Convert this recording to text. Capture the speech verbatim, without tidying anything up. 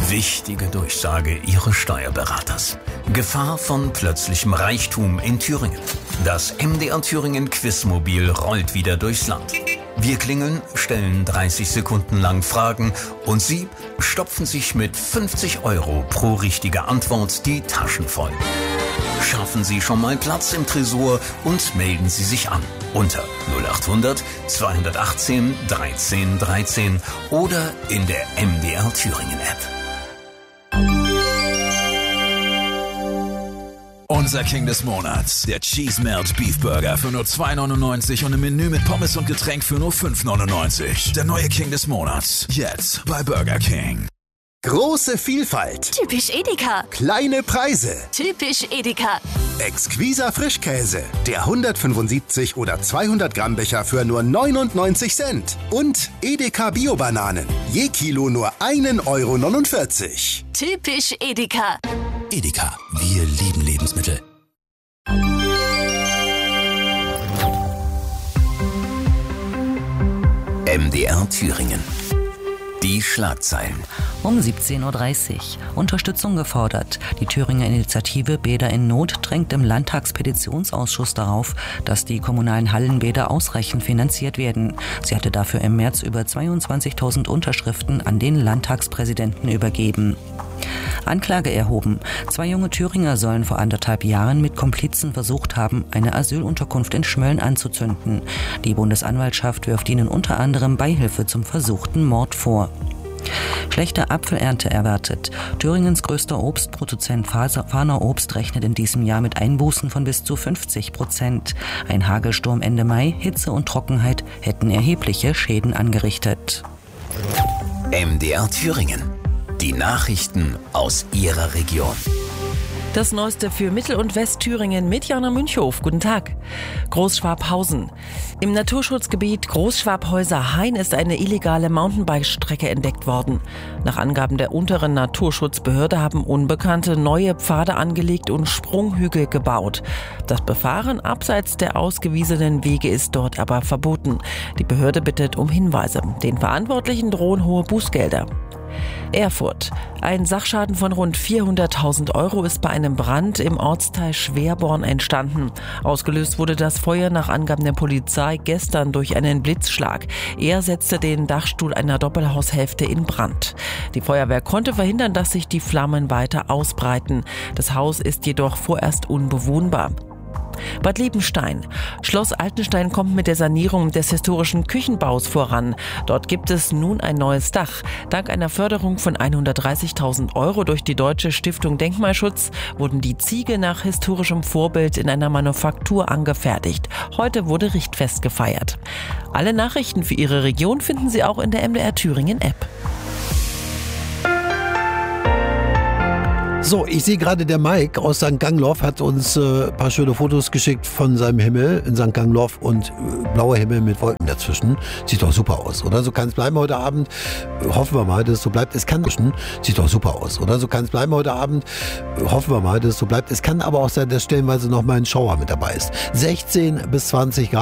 Wichtige Durchsage Ihres Steuerberaters. Gefahr von plötzlichem Reichtum in Thüringen. Das M D R Thüringen Quizmobil rollt wieder durchs Land. Wir klingeln, stellen dreißig Sekunden lang Fragen und Sie stopfen sich mit fünfzig Euro pro richtige Antwort die Taschen voll. Schaffen Sie schon mal Platz im Tresor und melden Sie sich an unter null acht hundert zweihundertachtzehn dreizehn dreizehn oder in der M D R Thüringen App. Unser King des Monats, der Cheese Melt Beef Burger für nur zwei neunundneunzig und ein Menü mit Pommes und Getränk für nur fünf neunundneunzig. Der neue King des Monats, jetzt bei Burger King. Große Vielfalt. Typisch Edeka. Kleine Preise. Typisch Edeka. Exquiser Frischkäse. Der hundertfünfundsiebzig oder zweihundert Gramm Becher für nur neunundneunzig Cent. Und Edeka Bio-Bananen. Je Kilo nur ein Euro neunundvierzig. Typisch Edeka. Edeka, wir lieben Lebensmittel. M D R Thüringen. Die Schlagzeilen. Um siebzehn Uhr dreißig. Unterstützung gefordert. Die Thüringer Initiative Bäder in Not drängt im Landtagspetitionsausschuss darauf, dass die kommunalen Hallenbäder ausreichend finanziert werden. Sie hatte dafür im März über zweiundzwanzigtausend Unterschriften an den Landtagspräsidenten übergeben. Anklage erhoben. Zwei junge Thüringer sollen vor anderthalb Jahren mit Komplizen versucht haben, eine Asylunterkunft in Schmölln anzuzünden. Die Bundesanwaltschaft wirft ihnen unter anderem Beihilfe zum versuchten Mord vor. Schlechte Apfelernte erwartet. Thüringens größter Obstproduzent Farner Obst rechnet in diesem Jahr mit Einbußen von bis zu fünfzig Prozent. Ein Hagelsturm Ende Mai, Hitze und Trockenheit hätten erhebliche Schäden angerichtet. M D R Thüringen. Die Nachrichten aus Ihrer Region. Das Neueste für Mittel- und Westthüringen mit Jana Münchhof. Guten Tag. Großschwabhausen. Im Naturschutzgebiet Großschwabhäuser-Hain ist eine illegale Mountainbike-Strecke entdeckt worden. Nach Angaben der unteren Naturschutzbehörde haben Unbekannte neue Pfade angelegt und Sprunghügel gebaut. Das Befahren abseits der ausgewiesenen Wege ist dort aber verboten. Die Behörde bittet um Hinweise. Den Verantwortlichen drohen hohe Bußgelder. Erfurt. Ein Sachschaden von rund vierhunderttausend Euro ist bei einem Brand im Ortsteil Schwerborn entstanden. Ausgelöst wurde das Feuer nach Angaben der Polizei gestern durch einen Blitzschlag. Er setzte den Dachstuhl einer Doppelhaushälfte in Brand. Die Feuerwehr konnte verhindern, dass sich die Flammen weiter ausbreiten. Das Haus ist jedoch vorerst unbewohnbar. Bad Liebenstein. Schloss Altenstein kommt mit der Sanierung des historischen Küchenbaus voran. Dort gibt es nun ein neues Dach. Dank einer Förderung von hundertdreißigtausend Euro durch die Deutsche Stiftung Denkmalschutz wurden die Ziegel nach historischem Vorbild in einer Manufaktur angefertigt. Heute wurde Richtfest gefeiert. Alle Nachrichten für Ihre Region finden Sie auch in der M D R Thüringen App. So, ich sehe gerade, der Mike aus Sankt Gangloff hat uns äh, ein paar schöne Fotos geschickt von seinem Himmel in Sankt Gangloff und äh, blauer Himmel mit Wolken dazwischen. Sieht doch super aus, oder? So kann es bleiben heute Abend. Äh, hoffen wir mal, dass es so bleibt. Es kann sieht doch super aus, oder? So kann es bleiben heute Abend. Äh, hoffen wir mal, dass es so bleibt. Es kann aber auch sein, dass stellenweise noch mal ein Schauer mit dabei ist. sechzehn bis zwanzig Grad.